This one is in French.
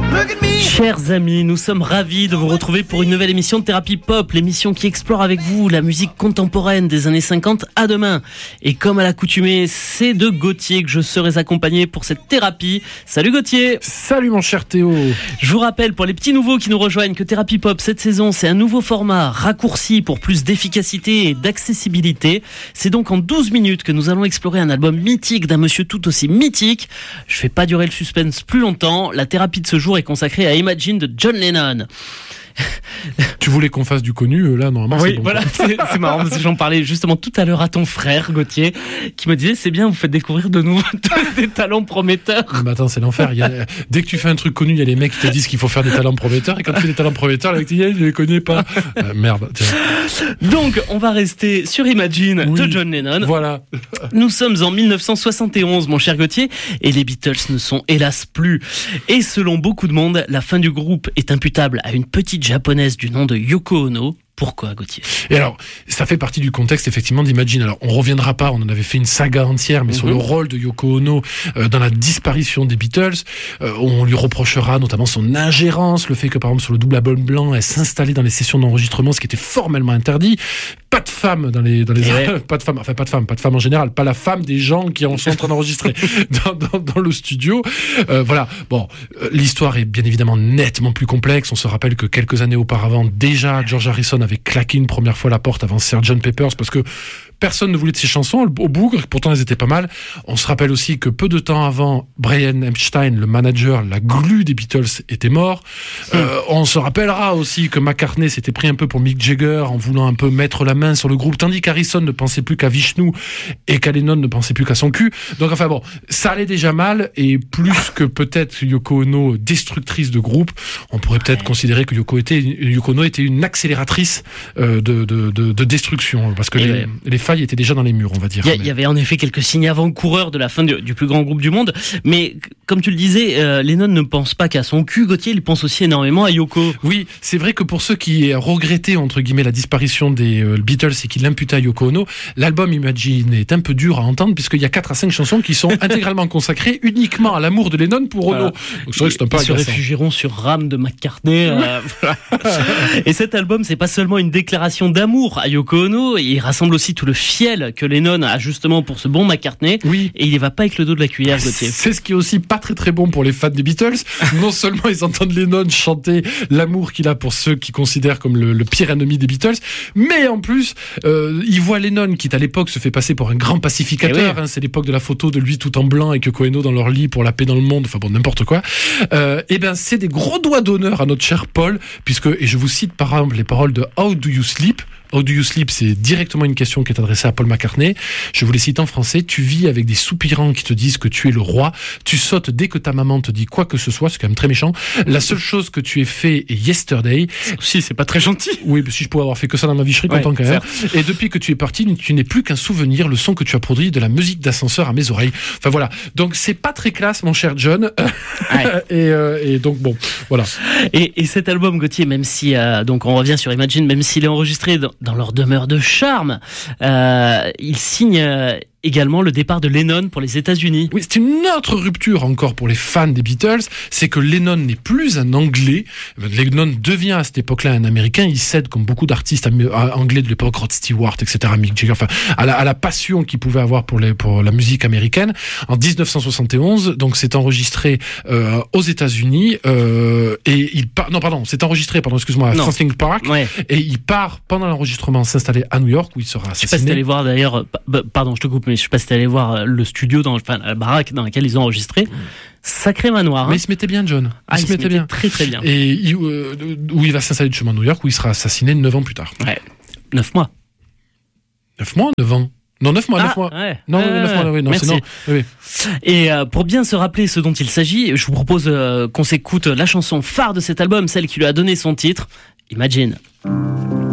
Chers amis, nous sommes ravis de vous retrouver pour une nouvelle émission de Thérapie Pop, l'émission qui explore avec vous la musique contemporaine des années 50 à demain. Et comme à l'accoutumée, c'est de Gauthier que je serai accompagné pour cette thérapie. Salut Gauthier. Salut mon cher Théo. Je vous rappelle pour les petits nouveaux qui nous rejoignent que Thérapie Pop cette saison, c'est un nouveau format raccourci pour plus d'efficacité et d'accessibilité. C'est donc en 12 minutes que nous allons explorer un album mythique d'un monsieur tout aussi mythique. Je fais pas durer le suspense plus longtemps. La thérapie de ce jour est consacrée à Imagine de John Lennon. Tu voulais qu'on fasse du connu, là, normalement. Oui, c'est bon, voilà, c'est marrant, parce que j'en parlais justement tout à l'heure à ton frère, Gauthier, qui me disait, c'est bien, vous faites découvrir de nouveau des talents prometteurs. Mais attends, c'est l'enfer. Dès que tu fais un truc connu, il y a les mecs qui te disent qu'il faut faire des talents prometteurs, et quand tu fais des talents prometteurs, les mecs te disent, je les connais pas. Merde. Tiens. Donc, on va rester sur Imagine de John Lennon. Voilà. Nous sommes en 1971, mon cher Gauthier, et les Beatles ne sont hélas plus. Et selon beaucoup de monde, la fin du groupe est imputable à une petite japonaise du nom de Yoko Ono. Pourquoi, Gauthier ? Et alors, ça fait partie du contexte, effectivement, d'Imagine. Alors, on reviendra pas, on en avait fait une saga entière, mais sur le rôle de Yoko Ono dans la disparition des Beatles. On lui reprochera notamment son ingérence, le fait que, par exemple, sur le double album blanc, elle s'installait dans les sessions d'enregistrement, ce qui était formellement interdit. Pas de femme dans les pas de femme en général, pas la femme des gens qui sont en train d'enregistrer dans le studio. Voilà. Bon, l'histoire est bien évidemment nettement plus complexe. On se rappelle que quelques années auparavant, déjà, George Harrison avait claqué une première fois la porte avant Sgt. Pepper's parce que personne ne voulait de ses chansons au bougre, pourtant elles étaient pas mal. On se rappelle aussi que peu de temps avant, Brian Epstein, le manager, la glue des Beatles, était mort. On se rappellera aussi que McCartney s'était pris un peu pour Mick Jagger en voulant un peu mettre la main sur le groupe, tandis qu'Harrison ne pensait plus qu'à Vishnu et qu'Lennon ne pensait plus qu'à son cul. Donc enfin bon, ça allait déjà mal, et plus que peut-être Yoko Ono destructrice de groupe, on pourrait peut-être considérer que Yoko Ono était une accélératrice de destruction, parce que les failles étaient déjà dans les murs, on va dire. Il y avait en effet quelques signes avant-coureurs de la fin du plus grand groupe du monde, mais comme tu le disais, Lennon ne pense pas qu'à son cul, Gauthier, il pense aussi énormément à Yoko. Oui, c'est vrai que pour ceux qui regrettaient, entre guillemets, la disparition des Beatles et qui l'imputaient à Yoko Ono, l'album Imagine est un peu dur à entendre, puisqu'il y a 4 à 5 chansons qui sont intégralement consacrées uniquement à l'amour de Lennon pour Ono. Donc c'est vrai que c'est un peu agaçant. Ils se réfugieront sur Ram de McCartney. Et cet album, c'est pas seulement une déclaration d'amour à Yoko Ono, il rassemble aussi tout le fiel que Lennon a justement pour ce bon McCartney. Oui. Et il y va pas avec le dos de la cuillère, Gauthier. C'est ce qui est aussi pas très très bon pour les fans des Beatles. Non seulement ils entendent Lennon chanter l'amour qu'il a pour ceux qui considèrent comme le pire ennemi des Beatles, mais en plus ils voient Lennon qui à l'époque se fait passer pour un grand pacificateur. C'est l'époque de la photo de lui tout en blanc avec Yoko Ono dans leur lit pour la paix dans le monde. Enfin bon, n'importe quoi. Et ben c'est des gros doigts d'honneur à notre cher Paul, puisque, et je vous cite par exemple les paroles de How Do You Sleep. How do you sleep, c'est directement une question qui est adressée à Paul McCartney. Je vous les cite en français. Tu vis avec des soupirants qui te disent que tu es le roi. Tu sautes dès que ta maman te dit quoi que ce soit. C'est quand même très méchant. La seule chose que tu aies fait est yesterday. Si, c'est pas très gentil. Oui, mais si je pouvais avoir fait que ça dans ma vie, je serais content quand même. Et depuis que tu es parti, tu n'es plus qu'un souvenir, le son que tu as produit de la musique d'ascenseur à mes oreilles. Enfin voilà. Donc c'est pas très classe, mon cher John. Et donc bon, voilà. Et cet album, Gauthier, même si donc on revient sur Imagine, même s'il est enregistré dans leur demeure de charme, il signe également le départ de Lennon pour les États-Unis. Oui, c'est une autre rupture encore pour les fans des Beatles, c'est que Lennon n'est plus un Anglais. Lennon devient à cette époque-là un Américain. Il cède, comme beaucoup d'artistes anglais de l'époque, Rod Stewart, etc., Mick Jagger, enfin, à la passion qu'il pouvait avoir pour la musique américaine. En 1971, donc c'est enregistré aux États-Unis et il part. Non, pardon, c'est enregistré, à Franklin Park. Ouais. Et il part pendant l'enregistrement s'installer à New York où il sera assassiné. Je sais pas si t'es allé voir d'ailleurs. Pardon, je te coupe. Mais je sais pas si t'es allé voir le studio, la baraque dans laquelle ils ont enregistré. Sacré manoir. Mais il se mettait bien, John. Il se mettait bien. Très très bien. Et où il va s'installer justement à New York, où il sera assassiné 9 ans plus tard. Ouais. 9 mois. 9 mois, 9 ans. Non, 9 mois, 9 mois. Ouais. Non, 9 mois, oui, non, merci. C'est non. Oui. Et pour bien se rappeler ce dont il s'agit, je vous propose qu'on s'écoute la chanson phare de cet album, celle qui lui a donné son titre, Imagine.